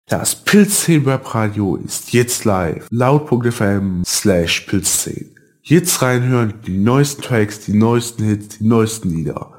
Das Pilz10 Webradio ist jetzt live. Laut.fm/Pilz10. Jetzt reinhören, die neuesten Tracks, die neuesten Hits, die neuesten Lieder.